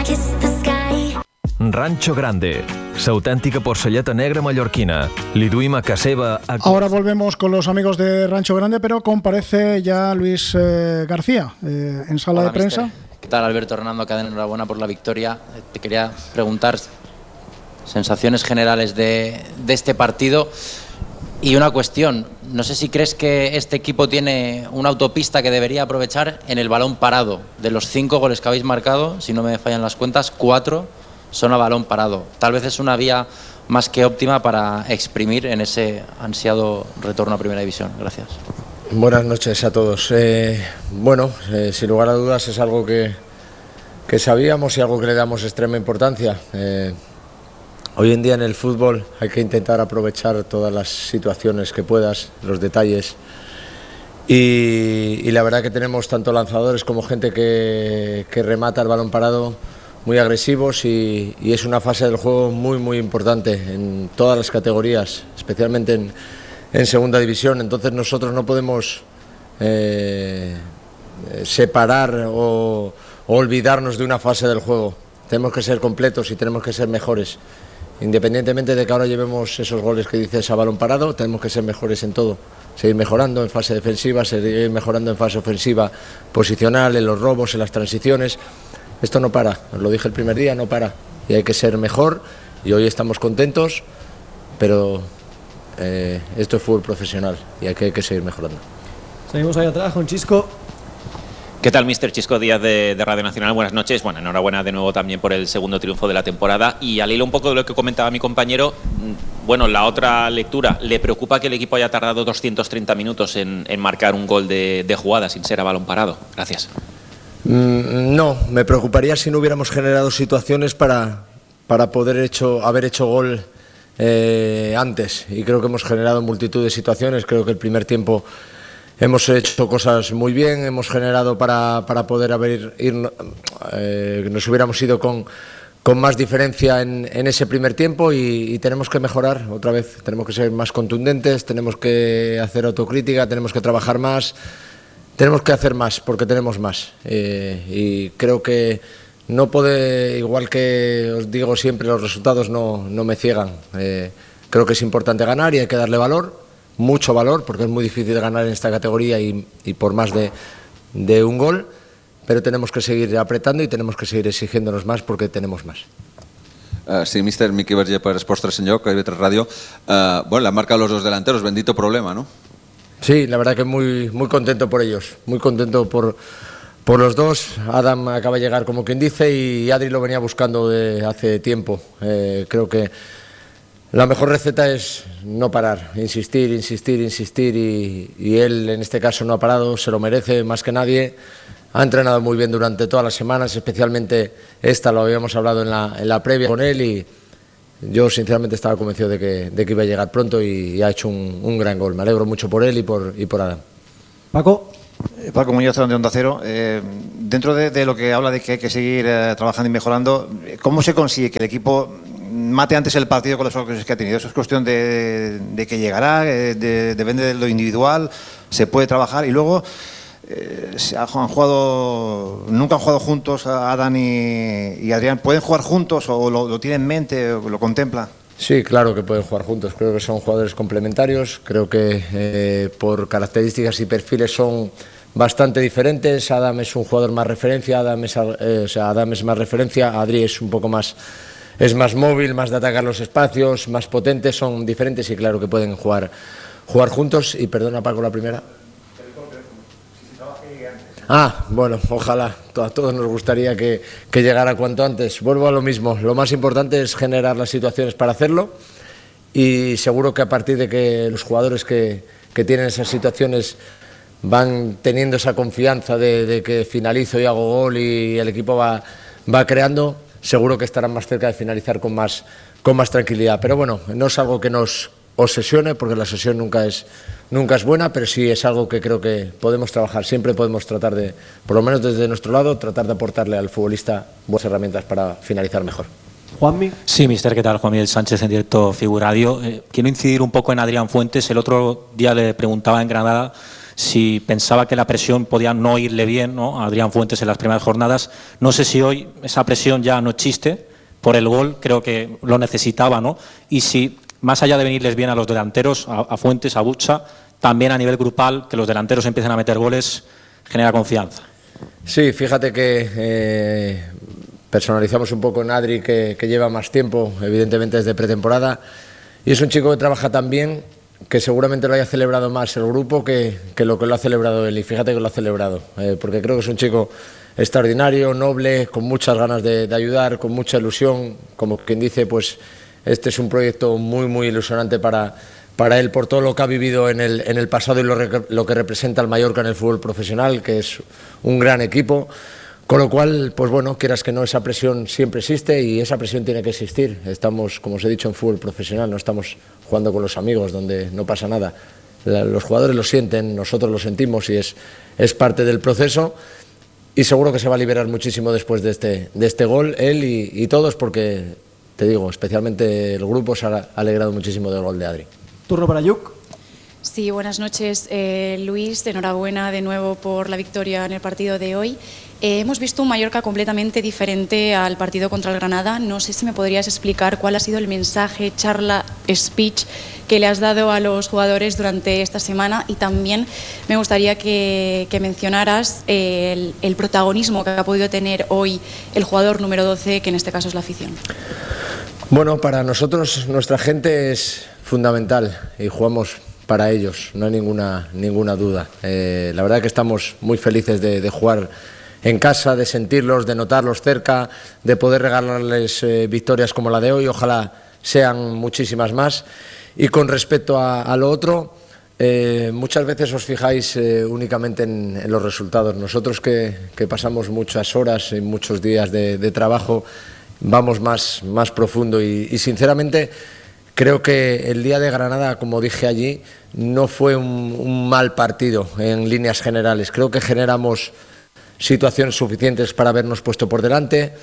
Rancho Grande, l'auténtica porcelleta negra mallorquina. Li duim a casa seva... Ahora volvemos con los amigos de Rancho Grande, pero comparece ya Luis García en sala Hola, de prensa. Mister. ¿Qué tal, Alberto Hernando? Cadena, enhorabuena por la victoria. Te quería preguntar sensaciones generales de este partido y una cuestión. No sé si crees que este equipo tiene una autopista que debería aprovechar en el balón parado. De los 5 goles que habéis marcado, si no me fallan las cuentas, 4 son a balón parado. Tal vez es una vía más que óptima para exprimir en ese ansiado retorno a Primera División. Gracias. Buenas noches a todos. Sin lugar a dudas es algo que sabíamos y algo que le damos extrema importancia. Hoy en día en el fútbol hay que intentar aprovechar todas las situaciones que puedas, los detalles. Y la verdad que tenemos tanto lanzadores como gente que remata el balón parado muy agresivos y es una fase del juego muy importante en todas las categorías, especialmente en segunda división. Entonces nosotros no podemos separar o olvidarnos de una fase del juego. Tenemos que ser completos y tenemos que ser mejores. Independientemente de que ahora llevemos esos goles que dices a balón parado, tenemos que ser mejores en todo. Seguir mejorando en fase defensiva, seguir mejorando en fase ofensiva, posicional, en los robos, en las transiciones. Esto no para, os lo dije el primer día, no para. Y hay que ser mejor y hoy estamos contentos, pero esto es fútbol profesional y hay que seguir mejorando. Seguimos ahí atrás con Chisco. ¿Qué tal, Mister? Chisco Díaz de Radio Nacional, buenas noches. Bueno, enhorabuena de nuevo también por el segundo triunfo de la temporada. Y al hilo un poco de lo que comentaba mi compañero, bueno, la otra lectura, ¿le preocupa que el equipo haya tardado 230 minutos en marcar un gol de jugada sin ser a balón parado? Gracias. No, me preocuparía si no hubiéramos generado situaciones para poder haber hecho gol antes. Y creo que hemos generado multitud de situaciones. Creo que el primer tiempo hemos hecho cosas muy bien, hemos generado para poder nos hubiéramos ido con más diferencia en ese primer tiempo y tenemos que mejorar otra vez, tenemos que ser más contundentes, tenemos que hacer autocrítica, tenemos que trabajar más, tenemos que hacer más porque tenemos más y creo que no puede, igual que os digo siempre, los resultados no me ciegan, creo que es importante ganar y hay que darle valor, mucho valor, porque es muy difícil ganar en esta categoría y por más de un gol, pero tenemos que seguir apretando y tenemos que seguir exigiéndonos más porque tenemos más. Sí, Mister, Miqui Verge para Esports 3 Enlloc, IB3 Radio. Bueno, la marca los dos delanteros, bendito problema, ¿no? Sí, la verdad que muy contento por ellos, muy contento por los dos. Adam acaba de llegar, como quien dice, y Adri lo venía buscando de hace tiempo. Creo que la mejor receta es no parar, insistir y él en este caso no ha parado, se lo merece más que nadie. Ha entrenado muy bien durante todas las semanas, especialmente esta, lo habíamos hablado en la previa con él y yo sinceramente estaba convencido de que iba a llegar pronto y ha hecho un gran gol. Me alegro mucho por él y por Adam. Paco. Paco Muñoz de Onda Cero. Dentro de lo que habla de que hay que seguir trabajando y mejorando, ¿cómo se consigue que el equipo mate antes el partido con las ocasiones que ha tenido? Eso es cuestión de que llegará, depende de lo individual, se puede trabajar y luego nunca han jugado juntos Adán y Adrián. ¿Pueden jugar juntos o lo tienen en mente o lo contempla? Sí, claro que pueden jugar juntos, creo que son jugadores complementarios, creo que por características y perfiles son bastante diferentes. Adam es un jugador más referencia, Adam es más referencia, Adri es un poco más, es más móvil, más de atacar los espacios, más potente, son diferentes y claro que pueden jugar juntos. Y perdona Paco, la primera. Bueno, ojalá, a todos nos gustaría que llegara cuanto antes. Vuelvo a lo mismo, lo más importante es generar las situaciones para hacerlo y seguro que a partir de que los jugadores que tienen esas situaciones van teniendo esa confianza de que finalizo y hago gol y el equipo va creando, seguro que estarán más cerca de finalizar con más tranquilidad. Pero bueno, no es algo que nos obsesione porque la obsesión nunca es buena, pero sí es algo que creo que podemos trabajar. Siempre podemos tratar de, por lo menos desde nuestro lado, tratar de aportarle al futbolista buenas herramientas para finalizar mejor. Juanmi. Sí, mister, ¿qué tal? Juan Miguel Sánchez en directo Figuradio. Quiero incidir un poco en Adrián Fuentes. El otro día le preguntaba en Granada si pensaba que la presión podía no irle bien, ¿no?, a Adrián Fuentes en las primeras jornadas. No sé si hoy esa presión ya no existe por el gol, creo que lo necesitaba, ¿no? Y si, más allá de venirles bien a los delanteros, a Fuentes, a Bucha, también a nivel grupal, que los delanteros empiecen a meter goles, genera confianza. Sí, fíjate que personalizamos un poco en Adri, que lleva más tiempo, evidentemente desde pretemporada, y es un chico que trabaja tan bien que seguramente lo haya celebrado más el grupo que lo ha celebrado él, y fíjate que lo ha celebrado, porque creo que es un chico extraordinario, noble, con muchas ganas de ayudar, con mucha ilusión, como quien dice, pues este es un proyecto muy, muy ilusionante para él, por todo lo que ha vivido en el pasado y lo que representa el Mallorca en el fútbol profesional, que es un gran equipo. Con lo cual, pues bueno, quieras que no, esa presión siempre existe y esa presión tiene que existir. Estamos, como os he dicho, en fútbol profesional, no estamos jugando con los amigos donde no pasa nada. Los jugadores lo sienten, nosotros lo sentimos y es parte del proceso, y seguro que se va a liberar muchísimo después de este gol, él y todos, porque, te digo, especialmente el grupo se ha alegrado muchísimo del gol de Adri. Turno para Yuk. Sí, buenas noches, Luis. Enhorabuena de nuevo por la victoria en el partido de hoy. Hemos visto un Mallorca completamente diferente al partido contra el Granada. No sé si me podrías explicar cuál ha sido el mensaje, charla, speech que le has dado a los jugadores durante esta semana, y también me gustaría que mencionaras el protagonismo que ha podido tener hoy el jugador número 12, que en este caso es la afición. Bueno, para nosotros nuestra gente es fundamental y jugamos para ellos, no hay ninguna duda. La verdad que estamos muy felices de jugar en casa, de sentirlos, de notarlos cerca, de poder regalarles victorias como la de hoy. Ojalá sean muchísimas más. Y con respecto a lo otro, muchas veces os fijáis únicamente en los resultados. Nosotros que pasamos muchas horas y muchos días de trabajo, vamos más profundo y sinceramente creo que el día de Granada, como dije allí, no fue un mal partido en líneas generales. Creo que generamos situaciones suficientes para habernos puesto por delante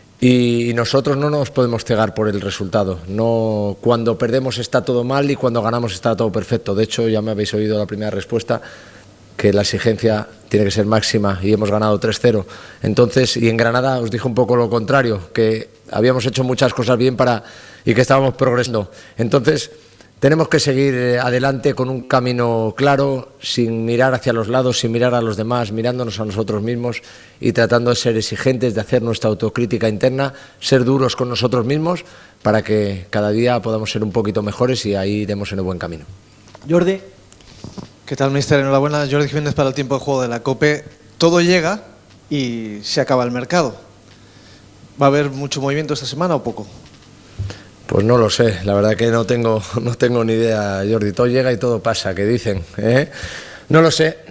y nosotros no nos podemos cegar por el resultado. No, cuando perdemos está todo mal y cuando ganamos está todo perfecto. De hecho, ya me habéis oído la primera respuesta, que la exigencia tiene que ser máxima y hemos ganado 3-0. Entonces, y en Granada os dije un poco lo contrario, que habíamos hecho muchas cosas bien y que estábamos progresando. Entonces, tenemos que seguir adelante con un camino claro, sin mirar hacia los lados, sin mirar a los demás, mirándonos a nosotros mismos y tratando de ser exigentes, de hacer nuestra autocrítica interna, ser duros con nosotros mismos para que cada día podamos ser un poquito mejores y ahí iremos en el buen camino. Jordi. ¿Qué tal, mister? Enhorabuena. Jordi Jiménez para el tiempo de juego de la COPE. Todo llega y se acaba el mercado. ¿Va a haber mucho movimiento esta semana o poco? Pues no lo sé, la verdad que no tengo ni idea, Jordi. Todo llega y todo pasa, que dicen, ¿eh? No lo sé,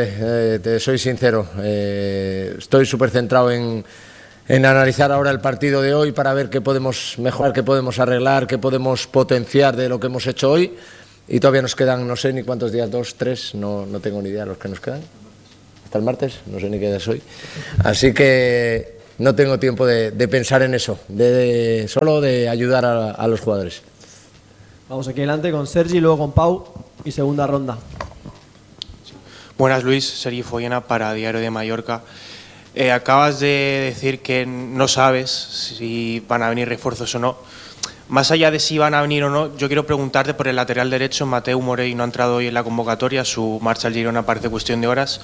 te soy sincero. Estoy súper centrado en analizar ahora el partido de hoy para ver qué podemos mejorar, qué podemos arreglar, qué podemos potenciar de lo que hemos hecho hoy. Y todavía nos quedan, no sé ni cuántos días, 2, 3, no tengo ni idea los que nos quedan. Hasta el martes, no sé ni qué día es hoy. Así que no tengo tiempo de pensar en eso, solo de ayudar a los jugadores. Vamos aquí adelante con Sergi, luego con Pau y segunda ronda. Buenas, Luis. Sergi Follena para Diario de Mallorca. Acabas de decir que no sabes si van a venir refuerzos o no. Más allá de si van a venir o no, yo quiero preguntarte por el lateral derecho. Mateu Morey no ha entrado hoy en la convocatoria, su marcha al Girona parece cuestión de horas.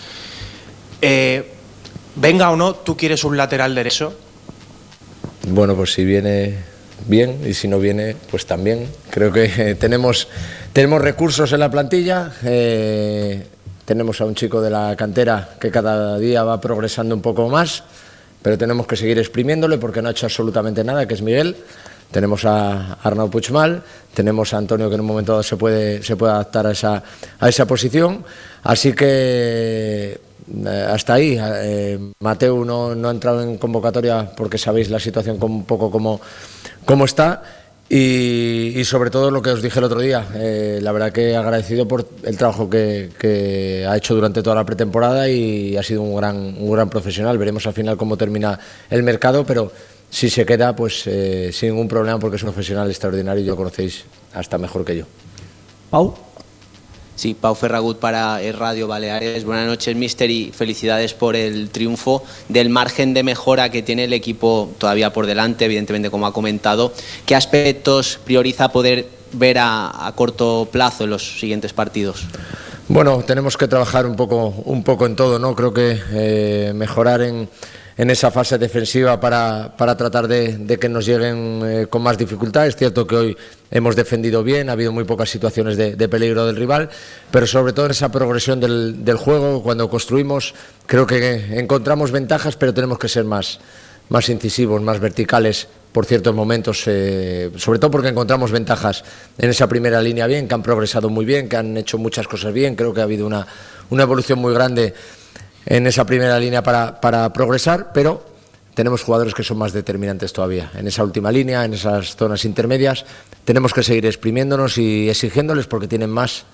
Venga o no, ¿tú quieres un lateral derecho? Bueno, pues si viene bien y si no viene, pues también. Creo que tenemos recursos en la plantilla, tenemos a un chico de la cantera que cada día va progresando un poco más, pero tenemos que seguir exprimiéndole porque no ha hecho absolutamente nada, que es Miguel. Tenemos a Arnau Puigmal, tenemos a Antonio que en un momento dado se puede adaptar a esa posición, así que hasta ahí. Mateu no ha entrado en convocatoria porque sabéis la situación un poco cómo está y sobre todo lo que os dije el otro día, la verdad que agradecido por el trabajo que ha hecho durante toda la pretemporada y ha sido un gran profesional. Veremos al final cómo termina el mercado, pero si se queda, pues sin ningún problema porque es un profesional extraordinario y lo conocéis hasta mejor que yo. Pau. Sí, Pau Ferragut para Radio Baleares. Buenas noches, míster, y felicidades por el triunfo. Del margen de mejora que tiene el equipo todavía por delante, evidentemente, como ha comentado, ¿qué aspectos prioriza poder ver a corto plazo en los siguientes partidos? Bueno, tenemos que trabajar un poco en todo, ¿no? Creo que mejorar en esa fase defensiva para tratar de que nos lleguen con más dificultad. Es cierto que hoy hemos defendido bien, ha habido muy pocas situaciones de peligro del rival, pero sobre todo en esa progresión del juego, cuando construimos, creo que encontramos ventajas, pero tenemos que ser más incisivos, más verticales por ciertos momentos, sobre todo porque encontramos ventajas en esa primera línea bien, que han progresado muy bien, que han hecho muchas cosas bien. Creo que ha habido una evolución muy grande en esa primera línea para progresar, pero tenemos jugadores que son más determinantes todavía. En esa última línea, en esas zonas intermedias, tenemos que seguir exprimiéndonos y exigiéndoles porque tienen más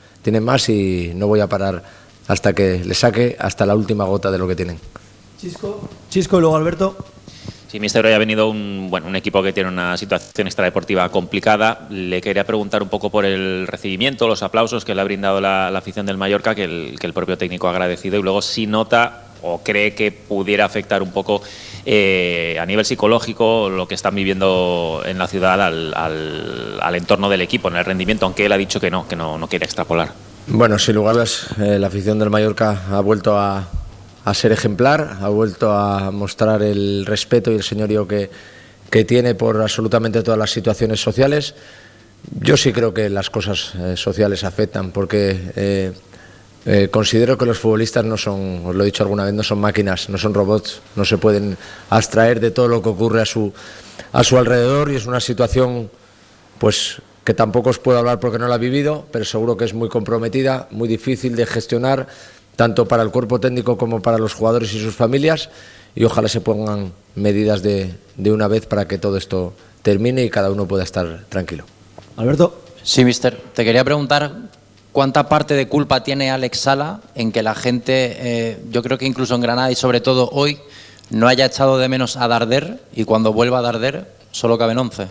y no voy a parar hasta que les saque hasta la última gota de lo que tienen. Chisco y luego Alberto. Sí, míster, hoy ha venido un equipo que tiene una situación extradeportiva complicada. Le quería preguntar un poco por el recibimiento, los aplausos que le ha brindado la afición del Mallorca, que el propio técnico ha agradecido, y luego si nota o cree que pudiera afectar un poco a nivel psicológico lo que están viviendo en la ciudad al entorno del equipo, en el rendimiento, aunque él ha dicho que no quiere extrapolar. Bueno, sin lugar a dudas, la afición del Mallorca ha vuelto a ser ejemplar, ha vuelto a mostrar el respeto y el señorío que tiene por absolutamente todas las situaciones sociales. Yo sí creo que las cosas sociales afectan, porque considero que los futbolistas no son, os lo he dicho alguna vez, no son máquinas, no son robots, no se pueden abstraer de todo lo que ocurre a su alrededor, y es una situación pues que tampoco os puedo hablar porque no la he vivido, pero seguro que es muy comprometida, muy difícil de gestionar, tanto para el cuerpo técnico como para los jugadores y sus familias, y ojalá se pongan medidas de una vez para que todo esto termine y cada uno pueda estar tranquilo. Alberto. Sí, míster, te quería preguntar cuánta parte de culpa tiene Alex Sala en que la gente, yo creo que incluso en Granada y sobre todo hoy, no haya echado de menos a Darder, y cuando vuelva a Darder solo caben 11.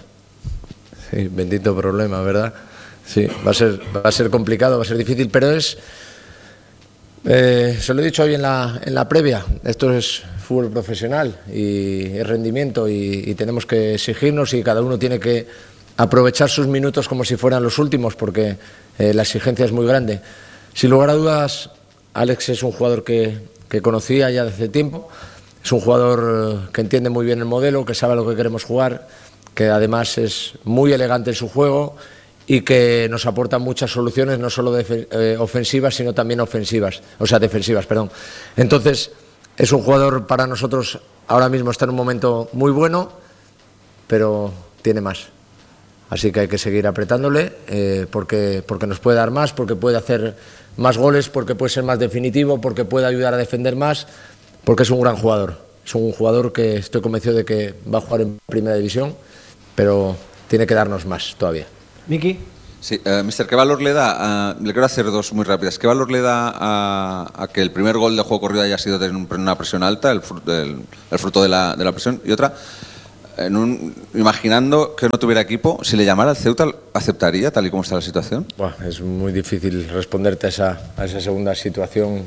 Sí, bendito problema, ¿verdad? Sí, va a ser complicado, va a ser difícil, pero es... se lo he dicho hoy en la previa, esto es fútbol profesional y es rendimiento, y tenemos que exigirnos, y cada uno tiene que aprovechar sus minutos como si fueran los últimos, porque la exigencia es muy grande. Sin lugar a dudas, Alex es un jugador que conocía ya desde hace tiempo, es un jugador que entiende muy bien el modelo, que sabe a lo que queremos jugar, que además es muy elegante en su juego y que nos aporta muchas soluciones, no solo ofensivas, sino también defensivas, perdón. Entonces, es un jugador para nosotros, ahora mismo está en un momento muy bueno, pero tiene más. Así que hay que seguir apretándole, porque nos puede dar más, porque puede hacer más goles, porque puede ser más definitivo, porque puede ayudar a defender más, porque es un gran jugador. Es un jugador que estoy convencido de que va a jugar en Primera División, pero tiene que darnos más todavía. Miki. Sí, mister, ¿qué valor le da? Le quiero hacer dos muy rápidas. ¿Qué valor le da a que el primer gol de juego corrido haya sido de una presión alta, el fruto de la presión? Y otra, imaginando que no tuviera equipo, si le llamara al Ceuta, ¿aceptaría tal y como está la situación? Bueno, es muy difícil responderte a esa segunda situación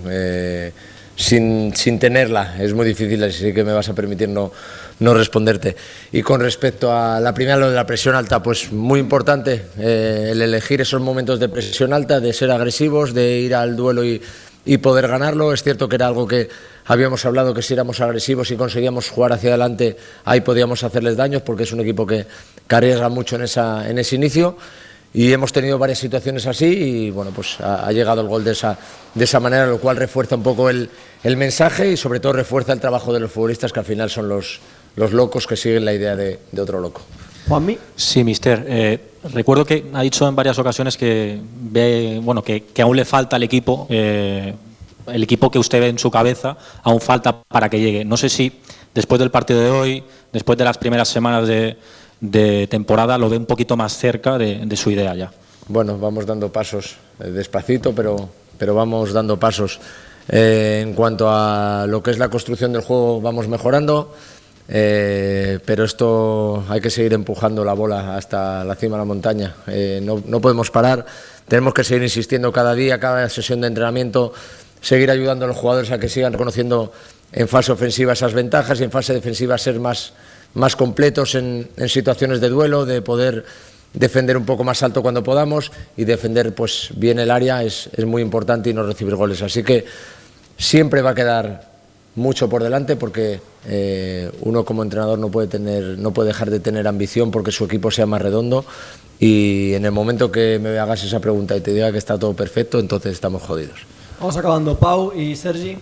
sin tenerla. Es muy difícil, así que me vas a permitir no responderte. Y con respecto a la primera, lo de la presión alta, pues muy importante el elegir esos momentos de presión alta, de ser agresivos, de ir al duelo y poder ganarlo. Es cierto que era algo que habíamos hablado, que si éramos agresivos y conseguíamos jugar hacia adelante, ahí podíamos hacerles daños, porque es un equipo que arriesga mucho en ese inicio. Y hemos tenido varias situaciones así, y bueno, pues ha llegado el gol de esa manera, lo cual refuerza un poco el mensaje, y sobre todo refuerza el trabajo de los futbolistas, que al final son los locos que siguen la idea de otro loco. Juanmi. Sí, mister. Recuerdo que ha dicho en varias ocasiones que ve, que aún le falta al equipo, el equipo que usted ve en su cabeza, aún falta para que llegue. No sé si después del partido de hoy, después de las primeras semanas de temporada, lo ve un poquito más cerca de su idea ya. Bueno, vamos dando pasos despacito, pero vamos dando pasos. En cuanto a lo que es la construcción del juego, vamos mejorando. pero esto hay que seguir empujando la bola hasta la cima de la montaña. No podemos parar, tenemos que seguir insistiendo cada día, cada sesión de entrenamiento, seguir ayudando a los jugadores a que sigan reconociendo en fase ofensiva esas ventajas y en fase defensiva ser más completos en situaciones de duelo, de poder defender un poco más alto cuando podamos y defender pues bien el área es muy importante y no recibir goles. Así que siempre va a quedar mucho por delante porque uno como entrenador no puede dejar de tener ambición porque su equipo sea más redondo, y en el momento que me hagas esa pregunta y te diga que está todo perfecto, entonces estamos jodidos. Vamos acabando, Pau y Sergi.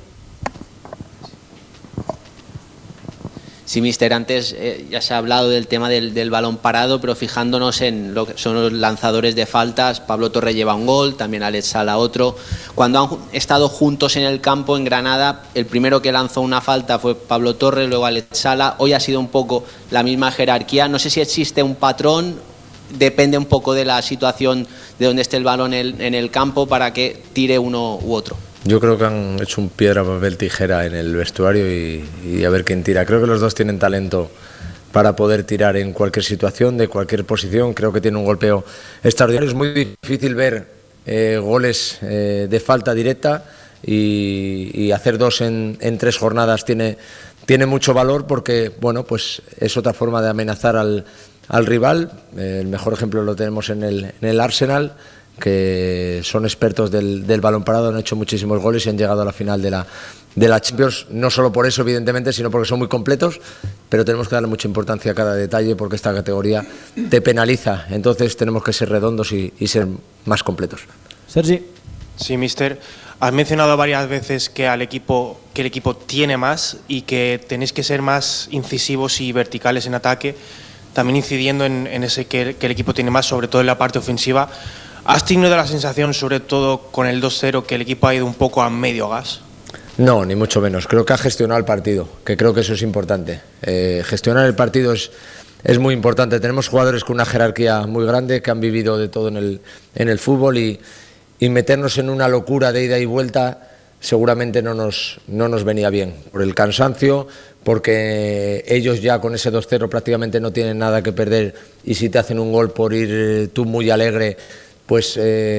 Sí, mister, antes ya se ha hablado del tema del balón parado, pero fijándonos en lo que son los lanzadores de faltas, Pablo Torre lleva un gol, también Alex Sala otro. Cuando han estado juntos en el campo en Granada, el primero que lanzó una falta fue Pablo Torre, luego Alex Sala. Hoy ha sido un poco la misma jerarquía. No sé si existe un patrón, depende un poco de la situación de donde esté el balón en el campo para que tire uno u otro. Yo creo que han hecho un piedra, papel, tijera en el vestuario y a ver quién tira. Creo que los dos tienen talento para poder tirar en cualquier situación, de cualquier posición. Creo que tiene un golpeo extraordinario. Es muy difícil ver goles de falta directa y hacer dos en 3 jornadas tiene mucho valor porque bueno, pues es otra forma de amenazar al rival. El mejor ejemplo lo tenemos en el Arsenal, que son expertos del balón parado, han hecho muchísimos goles y han llegado a la final de la Champions, no solo por eso evidentemente, sino porque son muy completos, pero tenemos que darle mucha importancia a cada detalle porque esta categoría te penaliza, entonces tenemos que ser redondos y ser más completos. Sergi. Sí, mister, has mencionado varias veces que el equipo tiene más y que tenéis que ser más incisivos y verticales en ataque, también incidiendo en ese que el equipo tiene más, sobre todo en la parte ofensiva. ¿Has tenido la sensación, sobre todo con el 2-0, que el equipo ha ido un poco a medio gas? No, ni mucho menos. Creo que ha gestionado el partido, que creo que eso es importante. Gestionar el partido es muy importante. Tenemos jugadores con una jerarquía muy grande que han vivido de todo en el fútbol y meternos en una locura de ida y vuelta seguramente no nos venía bien. Por el cansancio, porque ellos ya con ese 2-0 prácticamente no tienen nada que perder y si te hacen un gol por ir tú muy alegre, pues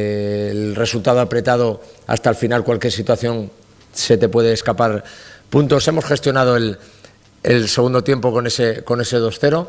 el resultado apretado hasta el final, cualquier situación se te puede escapar puntos. Hemos gestionado el segundo tiempo con ese 2-0,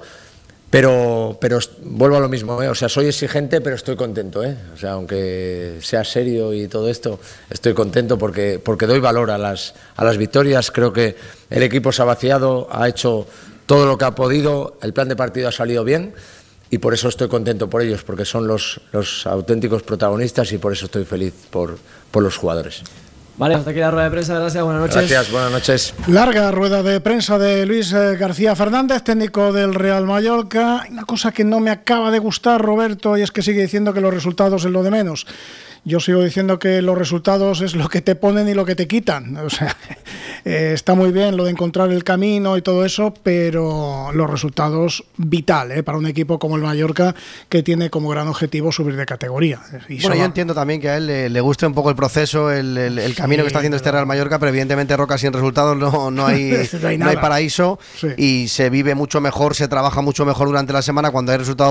pero vuelvo a lo mismo, o sea, soy exigente, pero estoy contento, o sea, aunque sea serio y todo esto, estoy contento porque doy valor a las victorias. Creo que el equipo se ha vaciado, ha hecho todo lo que ha podido, el plan de partido ha salido bien. Y por eso estoy contento por ellos, porque son los auténticos protagonistas y por eso estoy feliz por los jugadores. Vale, hasta aquí la rueda de prensa, gracias, buenas noches. Gracias, buenas noches. Larga rueda de prensa de Luis García Fernández, técnico del Real Mallorca. Una cosa que no me acaba de gustar, Roberto, y es que sigue diciendo que los resultados es lo de menos. Yo sigo diciendo que los resultados es lo que te ponen y lo que te quitan. O sea, está muy bien lo de encontrar el camino y todo eso, pero los resultados vital para un equipo como el Mallorca, que tiene como gran objetivo subir de categoría. Y bueno, yo entiendo también que a él le guste un poco el proceso, el camino que está haciendo este Real Mallorca, pero evidentemente Roca sin resultados no hay paraíso, sí. Y se vive mucho mejor, se trabaja mucho mejor durante la semana cuando hay resultados